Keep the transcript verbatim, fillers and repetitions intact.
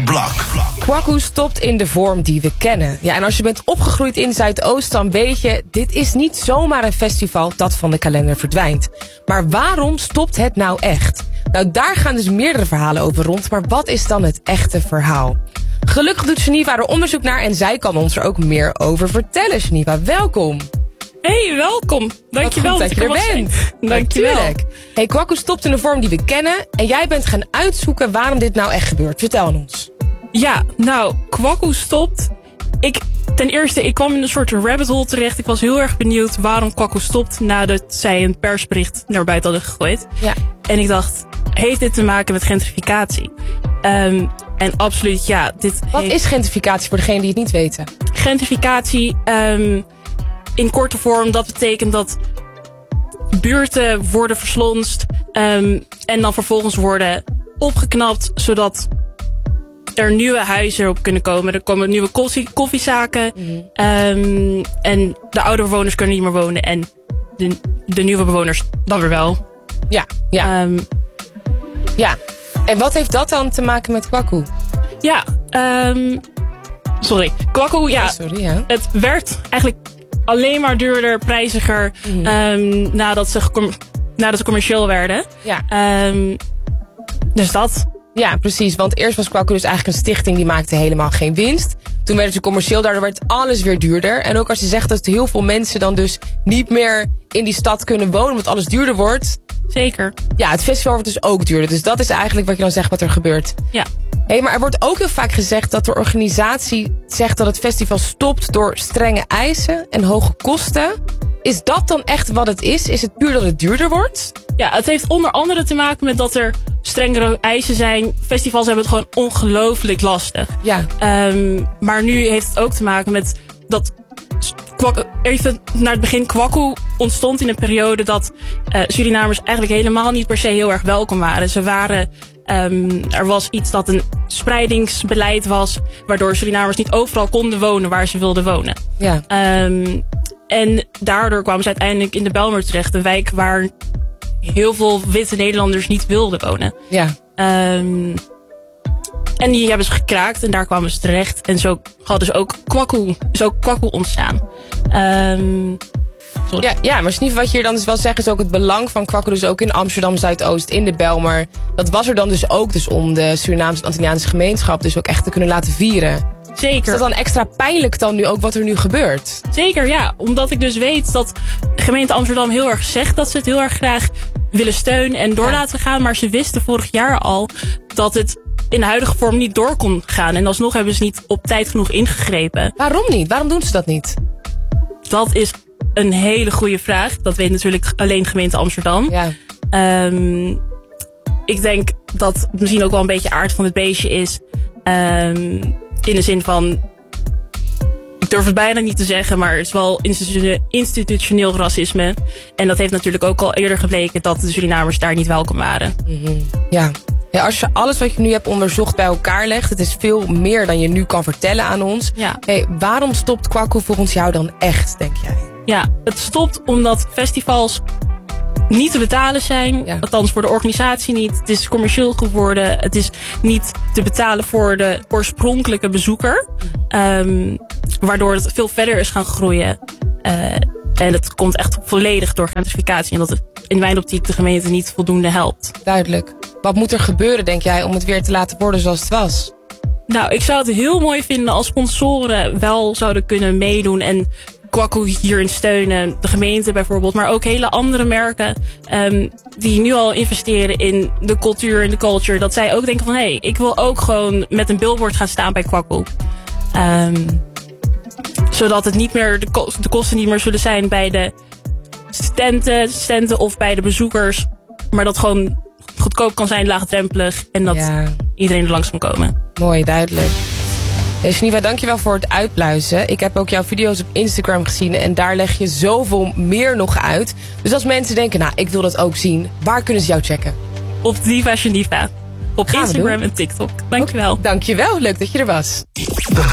Blok. Kwaku stopt in de vorm die we kennen. Ja, en als je bent opgegroeid in Zuidoost, dan weet je, dit is niet zomaar een festival dat van de kalender verdwijnt. Maar waarom stopt het nou echt? Nou, daar gaan dus meerdere verhalen over rond, maar wat is dan het echte verhaal? Gelukkig doet Geneva er onderzoek naar en zij kan ons er ook meer over vertellen. Geneva, welkom. Hey, welkom. Dankjewel dat je er bent. Dankjewel. Natuurlijk. Hey, Kwaku stopt in de vorm die we kennen en jij bent gaan uitzoeken waarom dit nou echt gebeurt. Vertel aan ons. Ja, nou, Kwaku stopt. Ik, ten eerste, ik kwam in een soort rabbit hole terecht. Ik was heel erg benieuwd waarom Kwaku stopt nadat zij een persbericht naar buiten hadden gegooid. Ja. En ik dacht, heeft dit te maken met gentrificatie? Um, en absoluut, ja. Dit Wat heeft... is gentrificatie voor degenen die het niet weten? Gentrificatie, um, in korte vorm, dat betekent dat buurten worden verslonst um, en dan vervolgens worden opgeknapt, zodat er nieuwe huizen op kunnen komen. Er komen nieuwe koffie, koffiezaken. Mm-hmm. Um, en de oude bewoners kunnen niet meer wonen. En de, de nieuwe bewoners dan weer wel. Ja, ja. Um, ja. En wat heeft dat dan te maken met Kwaku? Ja, um, sorry. Kwaku, ja. Oh, sorry, ja. Het werd eigenlijk alleen maar duurder, prijziger, mm-hmm. um, nadat, ze gecom- nadat ze commercieel werden. Ja. Um, dus dat... Ja, precies. Want eerst was Kwaku dus eigenlijk een stichting die maakte helemaal geen winst. Toen werden ze commercieel, daardoor werd alles weer duurder. En ook als je zegt dat heel veel mensen dan dus niet meer in die stad kunnen wonen, omdat alles duurder wordt. Zeker. Ja, het festival wordt dus ook duurder. Dus dat is eigenlijk wat je dan zegt wat er gebeurt. Ja. Hé, hey, maar er wordt ook heel vaak gezegd dat de organisatie zegt dat het festival stopt door strenge eisen en hoge kosten. Is dat dan echt wat het is? Is het puur dat het duurder wordt? Ja, het heeft onder andere te maken met dat er strengere eisen zijn. Festivals hebben het gewoon ongelooflijk lastig. Ja. Um, maar nu heeft het ook te maken met dat... Even naar het begin, Kwaku ontstond in een periode dat uh, Surinamers eigenlijk helemaal niet per se heel erg welkom waren. Ze waren... Um, er was iets dat een spreidingsbeleid was, waardoor Surinamers niet overal konden wonen waar ze wilden wonen. Ja. Um, en daardoor kwamen ze uiteindelijk in de Bijlmer terecht, een wijk waar heel veel witte Nederlanders niet wilden wonen. Ja. Um, en die hebben ze gekraakt en daar kwamen ze terecht. En zo hadden ze ook Kwaku, zo Kwaku ontstaan. Um, Ja, ja, maar Snief, wat je hier dan dus wel zegt is ook het belang van Kwaku dus ook in Amsterdam Zuidoost, in de Bijlmer. Dat was er dan dus ook dus om de Surinaamse en Antilliaanse gemeenschap dus ook echt te kunnen laten vieren. Zeker. Is dat dan extra pijnlijk dan nu ook wat er nu gebeurt? Zeker, ja. Omdat ik dus weet dat de gemeente Amsterdam heel erg zegt dat ze het heel erg graag willen steunen en door ja. laten gaan. Maar ze wisten vorig jaar al dat het in de huidige vorm niet door kon gaan. En alsnog hebben ze niet op tijd genoeg ingegrepen. Waarom niet? Waarom doen ze dat niet? Dat is een hele goede vraag. Dat weet natuurlijk alleen gemeente Amsterdam. Ja. Um, ik denk dat het misschien ook wel een beetje aard van het beestje is. Um, in de zin van... Ik durf het bijna niet te zeggen, maar het is wel institutioneel racisme. En dat heeft natuurlijk ook al eerder gebleken dat de Surinamers daar niet welkom waren. Mm-hmm. Ja. Ja, als je alles wat je nu hebt onderzocht bij elkaar legt, het is veel meer dan je nu kan vertellen aan ons. Ja. Hey, waarom stopt Kwaku volgens jou dan echt, denk jij? Ja, het stopt omdat festivals niet te betalen zijn. Ja. Althans voor de organisatie niet. Het is commercieel geworden. Het is niet te betalen voor de oorspronkelijke bezoeker. Um, waardoor het veel verder is gaan groeien. Uh, en het komt echt volledig door gentrificatie. En dat het in mijn optiek de gemeente niet voldoende helpt. Duidelijk. Wat moet er gebeuren, denk jij, om het weer te laten worden zoals het was? Nou, ik zou het heel mooi vinden als sponsoren wel zouden kunnen meedoen en Kwaku hierin steunen. De gemeente bijvoorbeeld, maar ook hele andere merken um, die nu al investeren in de cultuur en de culture. Dat zij ook denken van, hé, hey, ik wil ook gewoon met een billboard gaan staan bij Kwaku. Um, zodat het niet meer de, ko- de kosten niet meer zullen zijn bij de stenten, stenten of bij de bezoekers. Maar dat gewoon goedkoop kan zijn, laagdrempelig. En dat ja. iedereen er langs kan komen. Mooi, duidelijk. Hey, Geneva, dankjewel voor het uitpluizen. Ik heb ook jouw video's op Instagram gezien en daar leg je zoveel meer nog uit. Dus als mensen denken, nou, ik wil dat ook zien, waar kunnen ze jou checken? Op Diva Geneva. Op Gaan Instagram en TikTok. Dankjewel. Dankjewel, leuk dat je er was.